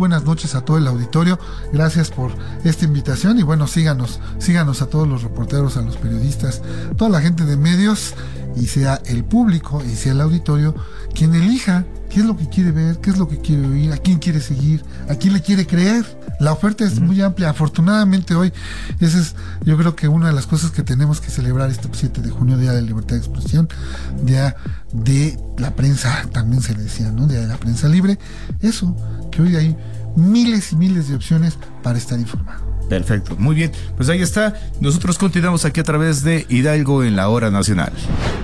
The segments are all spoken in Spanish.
buenas noches a todo el auditorio. Gracias por esta invitación y bueno, síganos a todos los reporteros, a los periodistas, toda la gente de medios, y sea el público y sea el auditorio quien elija qué es lo que quiere ver, qué es lo que quiere oír, a quién quiere seguir, a quién le quiere creer. La oferta es muy amplia. Afortunadamente hoy, esa es, yo creo que una de las cosas que tenemos que celebrar este 7 de junio, Día de la Libertad de Expresión, Día de la prensa, también se le decía, ¿no? Día de la prensa libre. Eso, que hoy hay miles y miles de opciones para estar informado. Perfecto, muy bien. Pues ahí está. Nosotros continuamos aquí a través de Hidalgo en la Hora Nacional.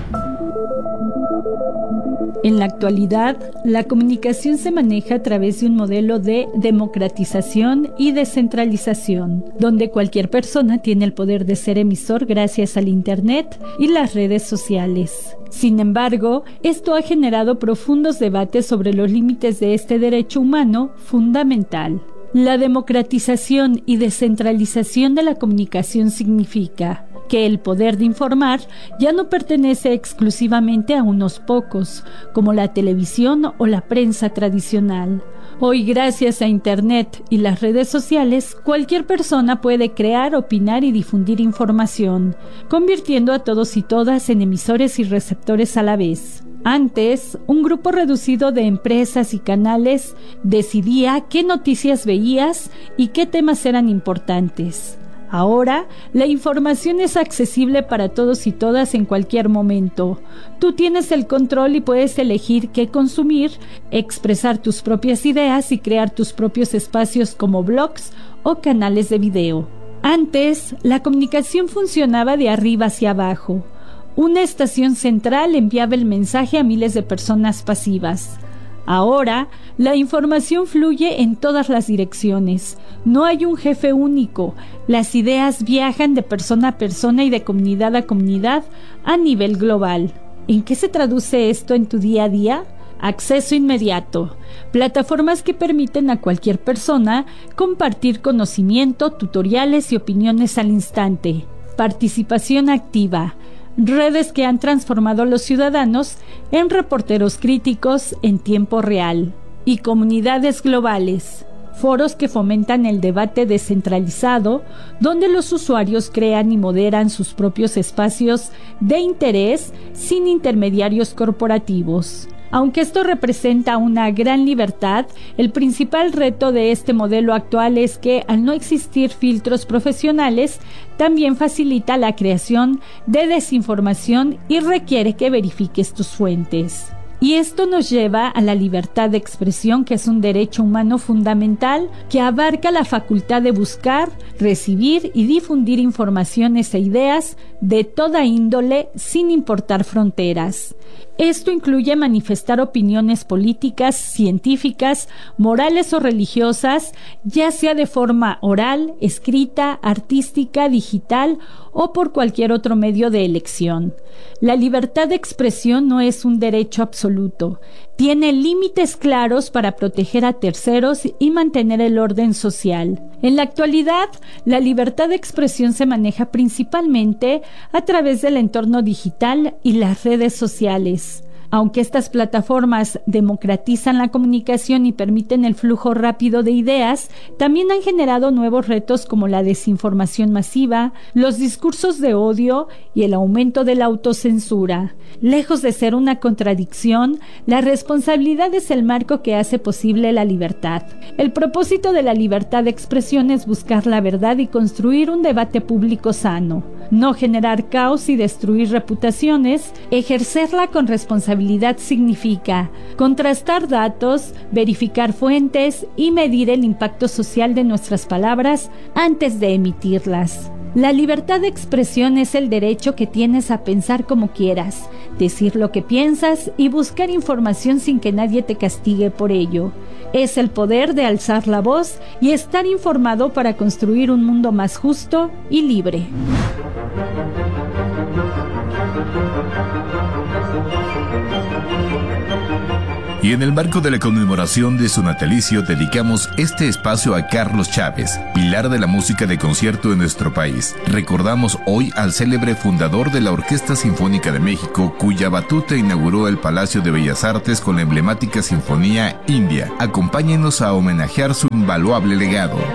En la actualidad, la comunicación se maneja a través de un modelo de democratización y descentralización, donde cualquier persona tiene el poder de ser emisor gracias al Internet y las redes sociales. Sin embargo, esto ha generado profundos debates sobre los límites de este derecho humano fundamental. La democratización y descentralización de la comunicación significa que el poder de informar ya no pertenece exclusivamente a unos pocos, como la televisión o la prensa tradicional. Hoy, gracias a Internet y las redes sociales, cualquier persona puede crear, opinar y difundir información, convirtiendo a todos y todas en emisores y receptores a la vez. Antes, un grupo reducido de empresas y canales decidía qué noticias veías y qué temas eran importantes. Ahora, la información es accesible para todos y todas en cualquier momento. Tú tienes el control y puedes elegir qué consumir, expresar tus propias ideas y crear tus propios espacios como blogs o canales de video. Antes, la comunicación funcionaba de arriba hacia abajo. Una estación central enviaba el mensaje a miles de personas pasivas. Ahora, la información fluye en todas las direcciones. No hay un jefe único. Las ideas viajan de persona a persona y de comunidad a comunidad a nivel global. ¿En qué se traduce esto en tu día a día? Acceso inmediato. Plataformas que permiten a cualquier persona compartir conocimiento, tutoriales y opiniones al instante. Participación activa. Redes que han transformado a los ciudadanos en reporteros críticos en tiempo real. Y comunidades globales. Foros que fomentan el debate descentralizado, donde los usuarios crean y moderan sus propios espacios de interés sin intermediarios corporativos. Aunque esto representa una gran libertad, el principal reto de este modelo actual es que, al no existir filtros profesionales, también facilita la creación de desinformación y requiere que verifiques tus fuentes. Y esto nos lleva a la libertad de expresión, que es un derecho humano fundamental que abarca la facultad de buscar, recibir y difundir informaciones e ideas de toda índole sin importar fronteras. Esto incluye manifestar opiniones políticas, científicas, morales o religiosas, ya sea de forma oral, escrita, artística, digital o por cualquier otro medio de elección. La libertad de expresión no es un derecho absoluto. Tiene límites claros para proteger a terceros y mantener el orden social. En la actualidad, la libertad de expresión se maneja principalmente a través del entorno digital y las redes sociales. Aunque estas plataformas democratizan la comunicación y permiten el flujo rápido de ideas, también han generado nuevos retos como la desinformación masiva, los discursos de odio y el aumento de la autocensura. Lejos de ser una contradicción, la responsabilidad es el marco que hace posible la libertad. El propósito de la libertad de expresión es buscar la verdad y construir un debate público sano, no generar caos y destruir reputaciones. Ejercerla con responsabilidad significa contrastar datos, verificar fuentes y medir el impacto social de nuestras palabras antes de emitirlas. La libertad de expresión es el derecho que tienes a pensar como quieras, decir lo que piensas y buscar información sin que nadie te castigue por ello. Es el poder de alzar la voz y estar informado para construir un mundo más justo y libre. Y en el marco de la conmemoración de su natalicio dedicamos este espacio a Carlos Chávez, pilar de la música de concierto en nuestro país. Recordamos hoy al célebre fundador de la Orquesta Sinfónica de México, cuya batuta inauguró el Palacio de Bellas Artes con la emblemática Sinfonía India. Acompáñenos a homenajear su invaluable legado.